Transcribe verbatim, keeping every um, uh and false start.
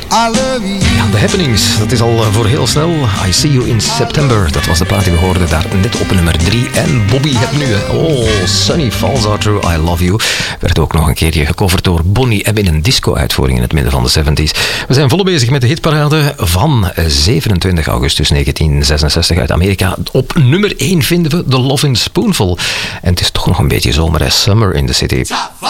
I love you. Ja, The Happenings, dat is al voor heel snel. I See You in September, dat was de plaat die we hoorden daar net op nummer drie. En Bobby hebt nu, hè. Oh, Sunny Falls Out Through, I Love You. Werd ook nog een keertje gecoverd door Bonnie M in een disco-uitvoering in het midden van de zeventies. We zijn volop bezig met de hitparade van zevenentwintig augustus negentien zesenzestig uit Amerika. Op nummer één vinden we The Lovin' Spoonful. En het is toch nog een beetje zomer, hè. Summer in the City.